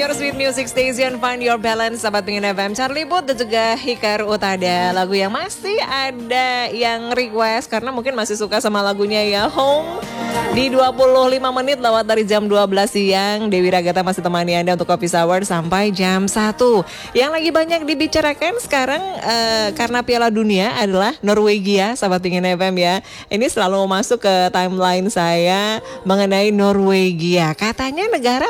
Your Sweet Music Station, Find Your Balance, Sahabat Pingin FM, Charlie Puth dan juga Hikar Utada. Lagu yang masih ada yang request karena mungkin masih suka sama lagunya ya, Home. Di 25 menit lewat dari jam 12 siang, Dewi Ragata masih temani Anda untuk Coffee Hour sampai jam 1. Yang lagi banyak dibicarakan sekarang karena Piala Dunia adalah Norwegia, Sahabat Pingin FM ya. Ini selalu masuk ke timeline saya mengenai Norwegia. Katanya negara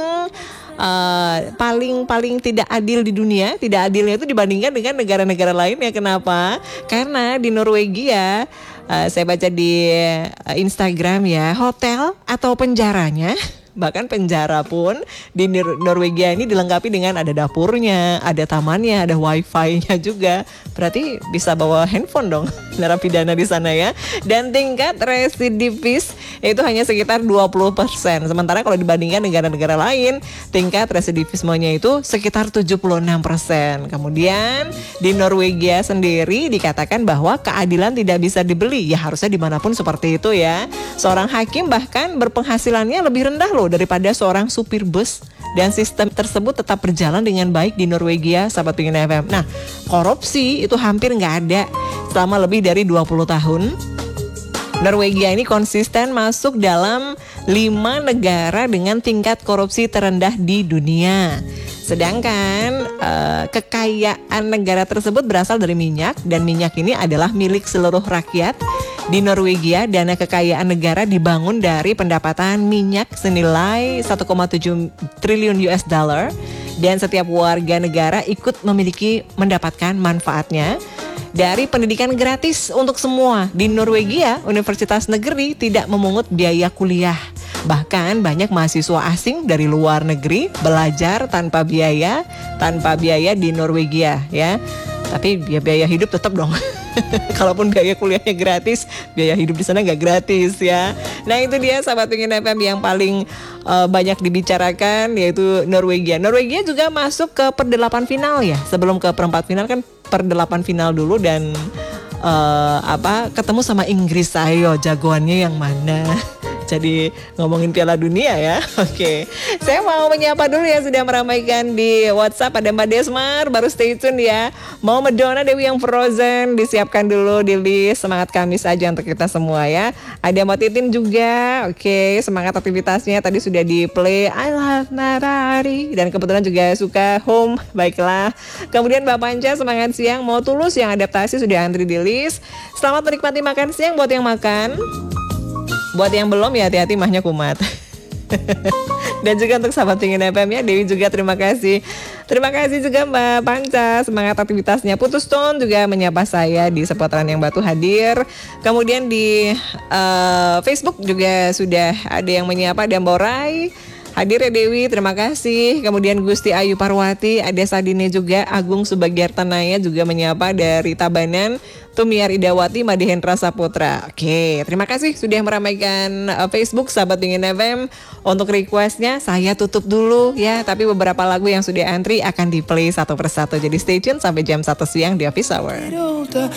paling tidak adil di dunia. Tidak adilnya itu dibandingkan dengan negara-negara lain ya. Kenapa? Karena di Norwegia, saya baca di Instagram ya, hotel atau penjaranya, bahkan penjara pun di Norwegia ini dilengkapi dengan ada dapurnya, ada tamannya, ada wifi-nya juga. Berarti bisa bawa handphone dong narapidana di sana ya. Dan tingkat residivis itu hanya sekitar 20%. Sementara kalau dibandingkan negara-negara lain, tingkat residivismenya itu sekitar 76%. Kemudian di Norwegia sendiri dikatakan bahwa keadilan tidak bisa dibeli. Ya harusnya dimanapun seperti itu ya. Seorang hakim bahkan berpenghasilannya lebih rendah loh daripada seorang supir bus, dan sistem tersebut tetap berjalan dengan baik di Norwegia, Sahabat Pingin FM. Nah, korupsi itu hampir nggak ada selama lebih dari 20 tahun. Norwegia ini konsisten masuk dalam 5 negara dengan tingkat korupsi terendah di dunia. Sedangkan kekayaan negara tersebut berasal dari minyak, dan minyak ini adalah milik seluruh rakyat. Di Norwegia, dana kekayaan negara dibangun dari pendapatan minyak senilai 1,7 triliun US dollar, dan setiap warga negara ikut mendapatkan manfaatnya. Dari pendidikan gratis untuk semua. Di Norwegia, universitas negeri tidak memungut biaya kuliah. Bahkan banyak mahasiswa asing dari luar negeri belajar tanpa biaya di Norwegia ya. Tapi biaya hidup tetap dong. Kalaupun biaya kuliahnya gratis, biaya hidup di sana nggak gratis ya. Nah itu dia Sahabat Pingin FM yang paling banyak dibicarakan, yaitu Norwegia. Norwegia juga masuk ke per-8 final ya. Sebelum ke per-4 final kan per-8 final dulu, dan ketemu sama Inggris. Ayo jagoannya yang mana? Jadi ngomongin Piala Dunia ya. Oke. Saya mau menyapa dulu ya, sudah meramaikan di WhatsApp ada Mbak Desmar, baru stay tune ya. Mau Madonna Dewi yang Frozen, disiapkan dulu di list. Semangat Kamis aja untuk kita semua ya. Ada Mbak Titin juga. Oke, semangat aktivitasnya tadi sudah di play I Love Narari, dan kebetulan juga suka Home. Baiklah. Kemudian Mbak Panca semangat siang, mau Tulus yang adaptasi sudah antri di list. Selamat menikmati makan siang buat yang makan. Buat yang belum ya hati-hati mahnya kumat. Dan juga untuk Sahabat Pingin FM ya, Dewi juga terima kasih. Terima kasih juga Mbak Panca, semangat aktivitasnya. Putus Tone juga menyapa saya di seputaran yang batu hadir. Kemudian di Facebook juga sudah ada yang menyapa, ada Mbak Rai. Hadir ya Dewi, terima kasih. Kemudian Gusti Ayu Parwati, ada Sadine juga, Agung Subagiartanaya juga menyapa dari Tabanan. Tumiar Idawati, Madihendra Saputra. Oke, terima kasih sudah meramaikan Facebook Sahabat Pingin FM. Untuk requestnya saya tutup dulu ya, tapi beberapa lagu yang sudah antri akan di play satu persatu. Jadi stay tune sampai jam 1 siang di Office Hour.